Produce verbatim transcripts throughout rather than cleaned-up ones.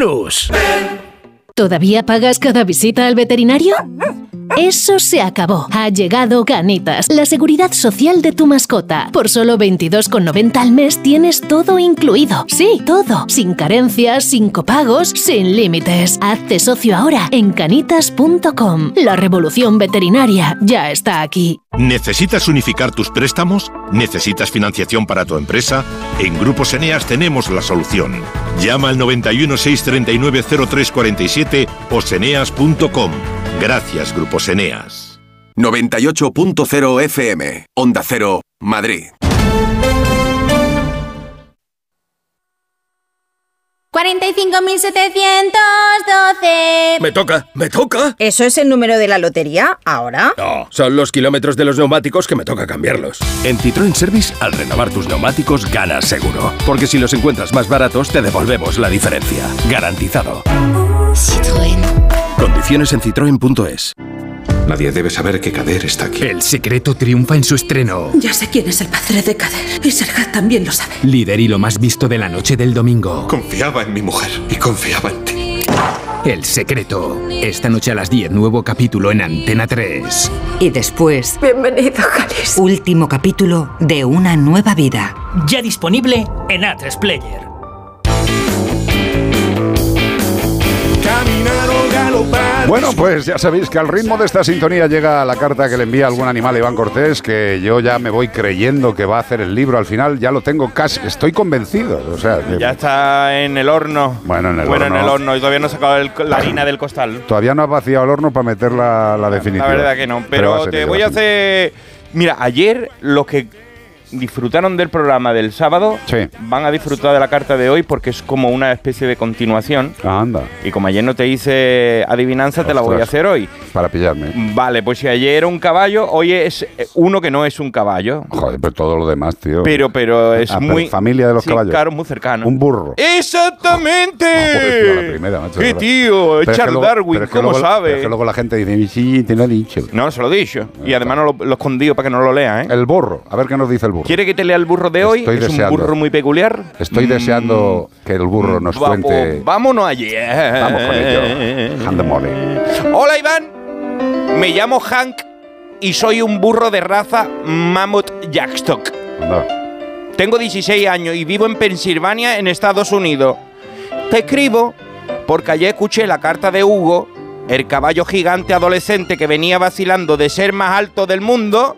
Plus. ¿Todavía pagas cada visita al veterinario? Eso se acabó. Ha llegado Canitas, la seguridad social de tu mascota. Por solo veintidós con noventa al mes tienes todo incluido. Sí, todo. Sin carencias, sin copagos, sin límites. Hazte socio ahora en canitas punto com. La revolución veterinaria ya está aquí. ¿Necesitas unificar tus préstamos? ¿Necesitas financiación para tu empresa? En Grupos Eneas tenemos la solución. Llama al noventa y uno, seiscientos treinta y nueve, cero tres cuarenta y siete o seneas punto com. Gracias, Grupos Eneas. noventa y ocho punto cero F M, Onda Cero, Madrid. cuarenta y cinco mil setecientos doce. Me toca, me toca. ¿Eso es el número de la lotería? ¿Ahora? No, son los kilómetros de los neumáticos que me toca cambiarlos. En Citroën Service, al renovar tus neumáticos, ganas seguro. Porque si los encuentras más baratos, te devolvemos la diferencia. Garantizado. Citroën. Condiciones en citroen punto es. Nadie debe saber que Kader está aquí. El Secreto triunfa en su estreno. Ya sé quién es el padre de Kader. Y Serhat también lo sabe. Líder y lo más visto de la noche del domingo. Confiaba en mi mujer y confiaba en ti. El Secreto. Esta noche a las diez, nuevo capítulo en Antena tres. Y después... Bienvenido, Calis. Último capítulo de Una nueva vida. Ya disponible en A tres Player. Bueno, pues ya sabéis que al ritmo de esta sintonía llega la carta que le envía algún animal a Iván Cortés, que yo ya me voy creyendo que va a hacer el libro al final, ya lo tengo casi, estoy convencido, o sea... Que ya está en el horno. Bueno, en el bueno, horno. en el horno, y todavía no he sacado el, la harina del costal. Todavía no has vaciado el horno para meter la, la definitiva. La verdad que no, pero, pero te voy a hacer... Mira, ayer los que disfrutaron del programa del sábado, sí, van a disfrutar de la carta de hoy porque es como una especie de continuación. Ah, anda. Y como ayer no te hice adivinanza, Ostras, te la voy a hacer hoy. Para pillarme. Vale, pues si ayer era un caballo, hoy es uno que no es un caballo. Joder, pero todo lo demás, tío. Pero, pero es ah, muy... Pero familia de los sí, caballos. Claro, muy cercano. Un burro. ¡Exactamente! Oh, joder, tío, la primera, macho, ¡Qué tío! pero Charles es luego, Darwin, ¿cómo luego, sabe? Pero es que luego la gente dice, sí, te lo he dicho. No, se lo he dicho. Y además no lo, lo he escondido para que no lo lea, ¿eh? El burro, a ver qué nos dice el burro. ¿Quiere que te lea el burro de hoy? Estoy es deseando. Un burro muy peculiar. Estoy deseando mm. que el burro nos Va, cuente. Oh, vámonos allí. Vamos con ello. Andemole. Hola, Iván. Me llamo Hank y soy un burro de raza Mammoth Jackstock. No. Tengo dieciséis años y vivo en Pensilvania, en Estados Unidos. Te escribo porque ayer escuché la carta de Hugo, el caballo gigante adolescente que venía vacilando de ser más alto del mundo.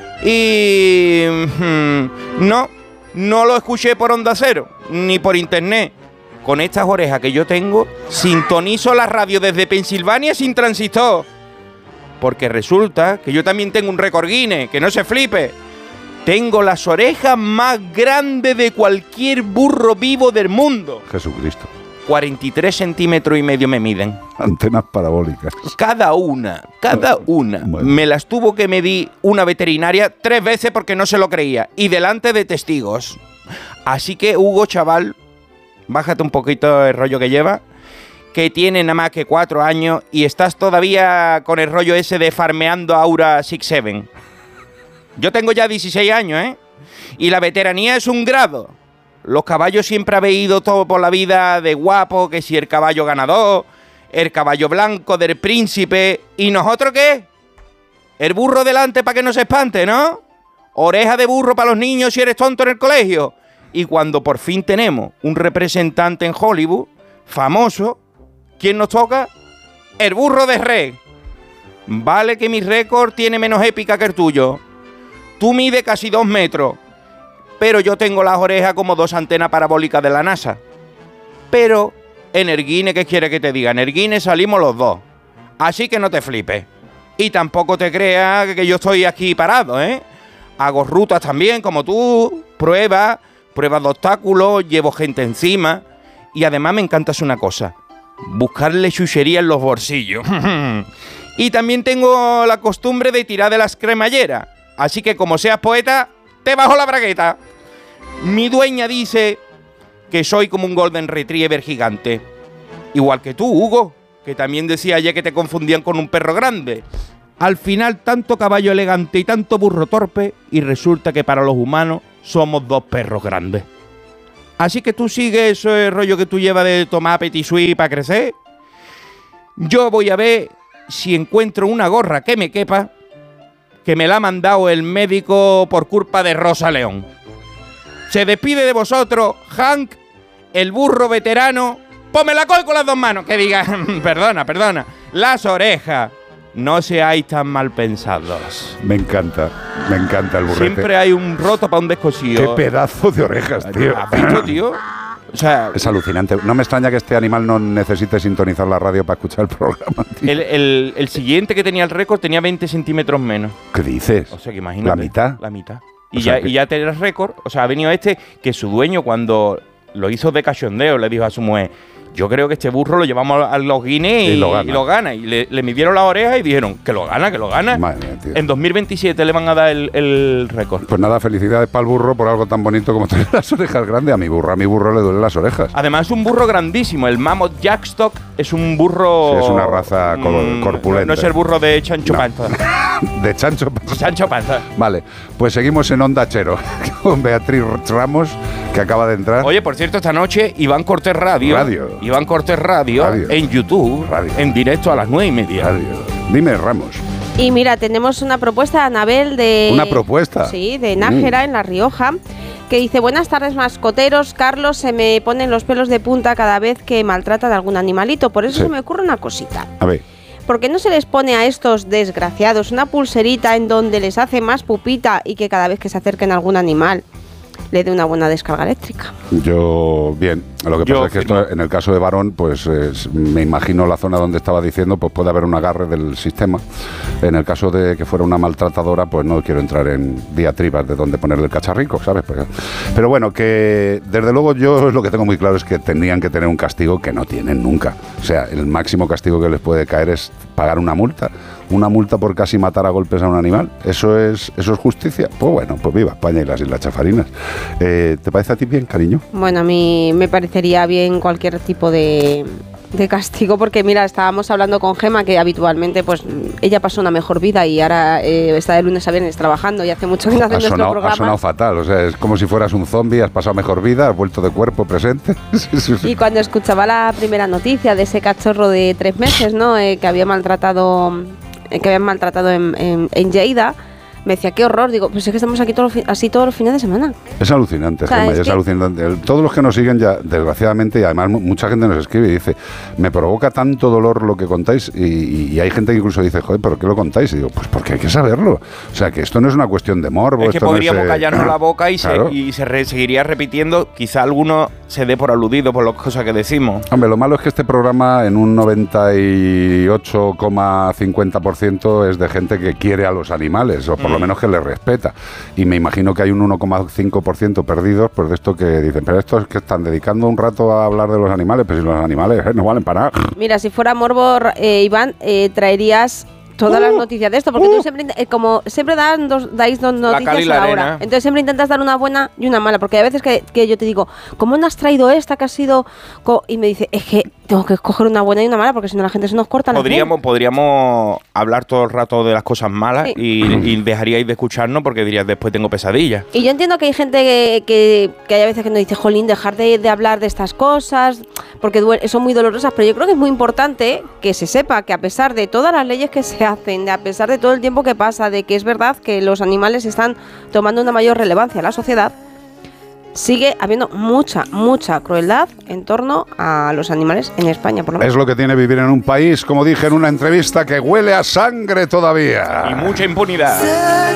Y... Hmm, no, no lo escuché por Onda Cero, ni por internet. Con estas orejas que yo tengo, sintonizo la radio desde Pensilvania sin transistor. Porque resulta que yo también tengo un récord Guinness, que no se flipe. Tengo las orejas más grandes de cualquier burro vivo del mundo. Jesucristo. cuarenta y tres centímetros y medio me miden. Antenas parabólicas. Cada una, cada una. Bueno. Me las tuvo que medir una veterinaria tres veces porque no se lo creía. Y delante de testigos. Así que, Hugo, chaval, bájate un poquito el rollo que lleva, que tiene nada más que cuatro años y estás todavía con el rollo ese de farmeando Aura seis siete. Yo tengo ya dieciséis años, ¿eh? Y la veteranía es un grado. Los caballos siempre habéis ido todo por la vida de guapo, que si el caballo ganador, el caballo blanco del príncipe. ¿Y nosotros qué? El burro delante para que no se espante, ¿no? Oreja de burro para los niños si eres tonto en el colegio. Y cuando por fin tenemos un representante en Hollywood, famoso, ¿quién nos toca? El burro de Rey. Vale que mi récord tiene menos épica que el tuyo. Tú mides casi dos metros. Pero yo tengo las orejas como dos antenas parabólicas de la NASA. Pero en el Guinness, ¿qué quiere que te diga? En el Guinness salimos los dos. Así que no te flipes. Y tampoco te creas que yo estoy aquí parado, ¿eh? Hago rutas también, como tú. Pruebas, pruebas de obstáculos, llevo gente encima. Y además me encanta hacer una cosa. Buscarle chuchería en los bolsillos. Y también tengo la costumbre de tirar de las cremalleras. Así que como seas poeta, te bajo la bragueta. Mi dueña dice que soy como un Golden Retriever gigante. Igual que tú, Hugo, que también decía ayer que te confundían con un perro grande. Al final, tanto caballo elegante y tanto burro torpe, y resulta que para los humanos somos dos perros grandes. Así que tú sigues ese rollo que tú llevas de tomar petit suisse para crecer. Yo voy a ver si encuentro una gorra que me quepa, que me la ha mandado el médico por culpa de Rosa León. Se despide de vosotros, Hank, el burro veterano. Ponme la coy con las dos manos. Que diga, perdona, perdona. Las orejas. No seáis tan mal pensados. Me encanta, me encanta el burrete. Siempre hay un roto para un descosido. Qué pedazo de orejas, tío. ¿Has visto, tío? O sea, es alucinante. No me extraña que este animal no necesite sintonizar la radio para escuchar el programa, tío. El, el, el siguiente que tenía el récord tenía veinte centímetros menos. ¿Qué dices? O sea, que imagínate. ¿La mitad? La mitad. Y, O sea ya, que- y ya tenía el récord. O sea, ha venido este que su dueño, cuando lo hizo de cachondeo, le dijo a su mujer: yo creo que este burro lo llevamos a los Guinness y, Y lo gana. y lo gana. Y le, le midieron las orejas y dijeron que lo gana, que lo gana. Madre mía, tío. En dos mil veintisiete le van a dar el, el récord. Pues nada, felicidades para el burro por algo tan bonito como tener las orejas grandes. A mi burro, a mi burro le duelen las orejas. Además es un burro grandísimo. El Mammoth Jackstock es un burro... Sí, es una raza cor- mm, corpulenta. No es el burro de Chancho No. Panza. De chancho. Chancho Panza. Vale, pues seguimos en Onda Chero con Beatriz Ramos, que acaba de entrar. Oye, por cierto, esta noche Iván Cortés Radio. Radio. Iván Cortés Radio, Radio. en YouTube, Radio. en directo a las nueve y media. Radio. Dime, Ramos. Y mira, tenemos una propuesta, Anabel, de... ¿Una propuesta? Sí, de Nájera, Mm. en La Rioja, que dice: buenas tardes, mascoteros. Carlos, se me ponen los pelos de punta cada vez que maltratan a algún animalito. Por eso Sí. se me ocurre una cosita. A ver. ¿Por qué no se les pone a estos desgraciados una pulserita en donde les hace más pupita y que cada vez que se acerquen a algún animal le dé una buena descarga eléctrica? Yo, bien, lo que Yo pasa es que esto, en el caso de varón, pues eh, me imagino la zona donde estaba diciendo, pues puede haber un agarre del sistema. En el caso de que fuera una maltratadora, pues no quiero entrar en diatribas de dónde ponerle el cacharrico, ¿sabes? Pues, pero bueno, que desde luego yo lo que tengo muy claro es que tendrían que tener un castigo que no tienen nunca. O sea, el máximo castigo que les puede caer es pagar una multa. Una multa por casi matar a golpes a un animal. ¿Eso es, eso es justicia? Pues bueno, pues viva España y las Islas Chafarinas. Eh, ¿Te parece a ti bien, cariño? Bueno, a mí me parecería bien cualquier tipo de, de castigo, porque mira, estábamos hablando con Gema, que habitualmente pues ella pasó una mejor vida y ahora eh, está de lunes a viernes trabajando y hace mucho que no hace Ha nuestro sonado, ha programa. sonado fatal. O sea, es como si fueras un zombie, has pasado mejor vida, has vuelto de cuerpo presente. Sí, sí, sí. Y cuando escuchaba la primera noticia de ese cachorro de tres meses, ¿no? Eh, que había maltratado, eh, que habían maltratado en, en, en Lleida, me decía: qué horror. Digo, pues es que estamos aquí todos los fi- así todos los fines de semana. Es alucinante, O sea, Gemma, es es que- alucinante. El- Todos los que nos siguen ya, desgraciadamente, y además mu- mucha gente nos escribe y dice: me provoca tanto dolor lo que contáis, y, y- y hay gente que incluso dice: joder, ¿por qué lo contáis? Y digo, pues porque hay que saberlo. O sea, que esto no es una cuestión de morbo. Es que esto no podríamos eh, callarnos la boca y claro. se, y se re- seguiría repitiendo. Quizá alguno se dé por aludido por las cosas que decimos. Hombre, lo malo es que este programa en un noventa y ocho coma cincuenta por ciento es de gente que quiere a los animales, o por lo Mm. menos que les respeta. Y me imagino que hay un uno coma cinco por ciento perdidos, pues de esto que dicen: pero estos que están dedicando un rato a hablar de los animales, pues si los animales eh, no valen para nada. Mira, si fuera morbo, eh, Iván, eh, traerías todas Uh, las noticias de esto, porque tú siempre, eh, como siempre dan dos, dais dos noticias cal y a la la arena. hora. Entonces siempre intentas dar una buena y una mala, porque hay veces que, que yo te digo: ¿cómo no has traído esta que ha sido...? co-?" Y me dice: es que tengo que escoger una buena y una mala, porque si no la gente se nos corta la Podríamos, podríamos hablar todo el rato de las cosas malas Sí. y, y dejaríais de escucharnos porque dirías: después tengo pesadillas. Y yo entiendo que hay gente que, que, que hay a veces que nos dice: jolín, dejar de, de hablar de estas cosas, porque due- son muy dolorosas, pero yo creo que es muy importante que se sepa que a pesar de todas las leyes que se hacen, de a pesar de todo el tiempo que pasa, de que es verdad que los animales están tomando una mayor relevancia en la sociedad, sigue habiendo mucha, mucha crueldad en torno a los animales en España, por lo menos. Es lo que tiene vivir en un país, como dije en una entrevista, que huele a sangre todavía. Y mucha impunidad.